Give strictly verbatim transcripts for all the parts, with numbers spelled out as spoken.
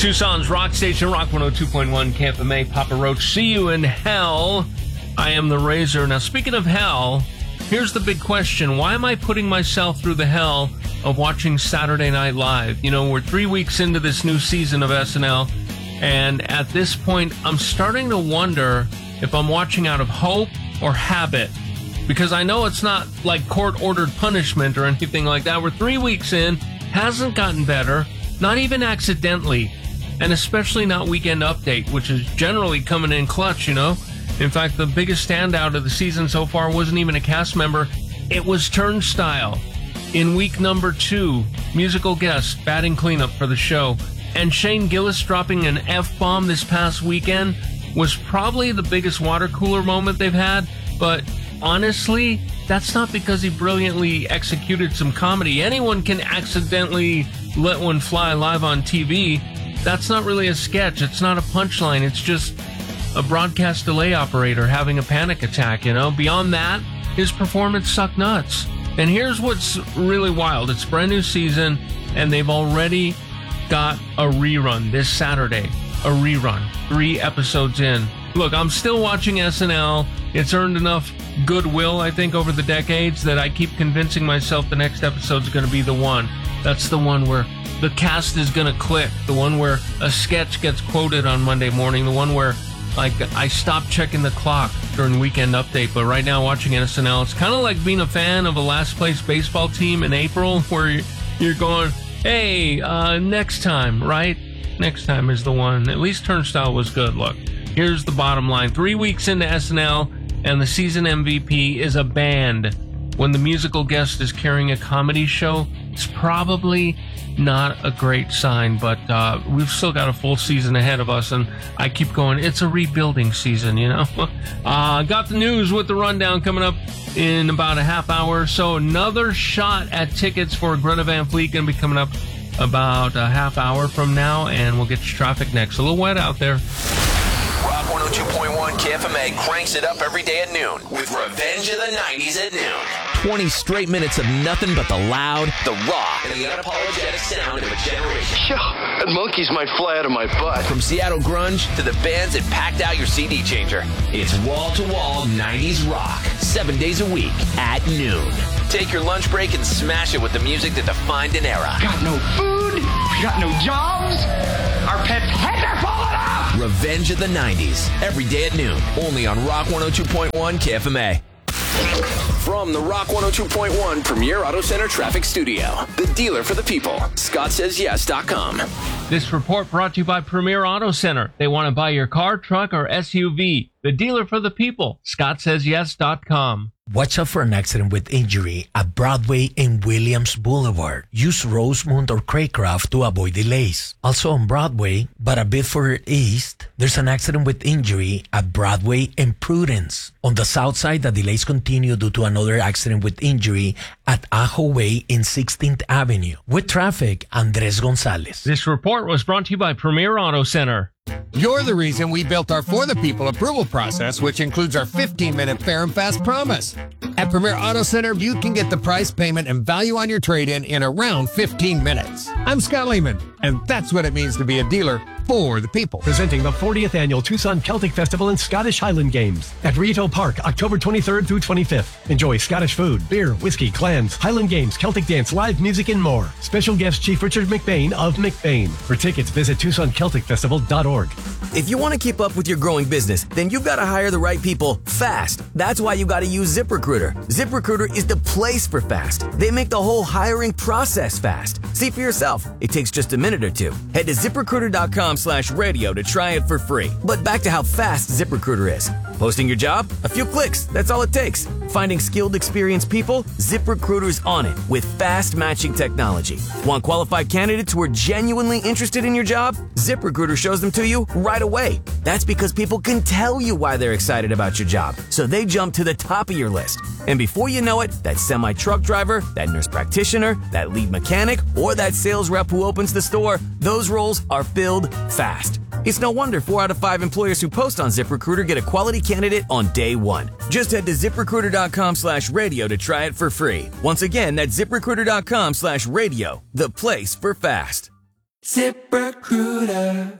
Tucson's rock station, Rock one oh two point one K F M A. Papa Roach, see you in hell. I am the Razor. Now, speaking of hell, here's the big question. Why am I putting myself through the hell of watching Saturday Night Live? You know, we're three weeks into this new season of S N L, and at this point, I'm starting to wonder if I'm watching out of hope or habit, because I know it's not like court-ordered punishment or anything like that. We're three weeks in, hasn't gotten better, not even accidentally, and especially not Weekend Update, which is generally coming in clutch, you know? In fact, the biggest standout of the season so far wasn't even a cast member. It was Turnstile. In week number two, musical guest, batting cleanup for the show. And Shane Gillis dropping an F-bomb this past weekend was probably the biggest water cooler moment they've had. But honestly, that's not because he brilliantly executed some comedy. Anyone can accidentally let one fly live on T V. That's not really a sketch. It's not a punchline. It's just a broadcast delay operator having a panic attack, you know? Beyond that, his performance sucked nuts. And here's what's really wild. It's a brand new season, and they've already got a rerun this Saturday. A rerun. Three episodes in. Look, I'm still watching S N L. It's earned enough goodwill, I think, over the decades that I keep convincing myself the next episode's going to be the one. That's the one where the cast is going to click. The one where a sketch gets quoted on Monday morning. The one where, like, I stopped checking the clock during Weekend Update. But right now, watching S N L, it's kind of like being a fan of a last-place baseball team in April, where you're going, hey, uh, next time, right? Next time is the one. At least Turnstile was good. Look, here's the bottom line. Three weeks into S N L, and the season M V P is a band. When the musical guest is carrying a comedy show, it's probably not a great sign, but uh, we've still got a full season ahead of us, and I keep going, it's a rebuilding season, you know? uh, got the news with the rundown coming up in about a half hour or so. Another shot at tickets for Greta Van Fleet going to be coming up about a half hour from now, and we'll get to traffic next. A little wet out there. Rock one oh two point one K F M A cranks it up every day at noon with Revenge of the nineties at noon. twenty straight minutes of nothing but the loud, the raw, and the unapologetic sound of a generation. Yeah, that monkey's might fly out of my butt. From Seattle grunge to the bands that packed out your C D changer. It's wall-to-wall nineties rock, seven days a week at noon. Take your lunch break and smash it with the music that defined an era. Got no food, we got no jobs, our pets' heads are falling off! Revenge of the nineties, every day at noon, only on Rock one oh two point one K F M A. From the Rock one oh two point one Premier Auto Center Traffic Studio, the dealer for the people, Scott Says Yes dot com. This report brought to you by Premier Auto Center. They want to buy your car, truck, or S U V. The dealer for the people, Scott Says Yes dot com. Watch out for an accident with injury at Broadway and Williams Boulevard. Use Rosemont or Craycraft to avoid delays. Also on Broadway, but a bit further east, there's an accident with injury at Broadway and Prudence. On the south side, the delays continue due to another accident with injury at Ajo Way in sixteenth Avenue. With traffic, Andres Gonzalez. This report was brought to you by Premier Auto Center. You're the reason we built our For the People approval process, which includes our fifteen-minute fair and fast promise. At Premier Auto Center, you can get the price, payment, and value on your trade-in in around fifteen minutes. I'm Scott Lehman, and that's what it means to be a dealer for the people. Presenting the fortieth Annual Tucson Celtic Festival and Scottish Highland Games at Rito Park, October twenty-third through twenty-fifth. Enjoy Scottish food, beer, whiskey, clans, Highland Games, Celtic dance, live music, and more. Special guest Chief Richard McBain of McBain. For tickets, visit Tucson Celtic Festival dot org. If you want to keep up with your growing business, then you've got to hire the right people fast. That's why you got to use ZipRecruiter. ZipRecruiter is the place for fast. They make the whole hiring process fast. See for yourself. It takes just a minute or two. Head to ZipRecruiter dot com slash radio to try it for free. But back to how fast ZipRecruiter is. Posting your job? A few clicks. That's all it takes. Finding skilled, experienced people? ZipRecruiter's on it with fast matching technology. Want qualified candidates who are genuinely interested in your job? ZipRecruiter shows them to you right away. That's because people can tell you why they're excited about your job, so they jump to the top of your list. And before you know it, that semi-truck driver, that nurse practitioner, that lead mechanic, or that sales rep who opens the store, those roles are filled fast. It's no wonder four out of five employers who post on ZipRecruiter get a quality candidate on day one. Just head to ZipRecruiter dot com slash radio to try it for free. Once again, that's ZipRecruiter dot com slash radio, the place for fast. ZipRecruiter.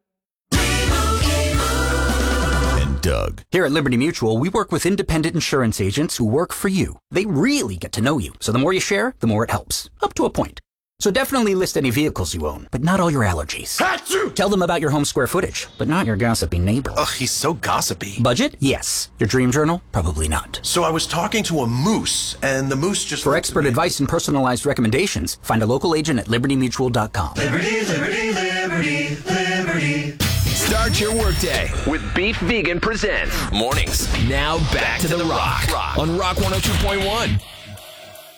And Doug. Here at Liberty Mutual, we work with independent insurance agents who work for you. They really get to know you, so the more you share, the more it helps. Up to a point. So definitely list any vehicles you own, but not all your allergies. Achoo! Tell them about your home square footage, but not your gossipy neighbor. Ugh, he's so gossipy. Budget? Yes. Your dream journal? Probably not. So I was talking to a moose, and the moose just... For expert advice and personalized recommendations, find a local agent at liberty mutual dot com. Liberty, liberty, liberty, liberty. Start your workday with Beef Vegan presents Mornings. Now back, back to, to the, the rock. rock on Rock one oh two point one.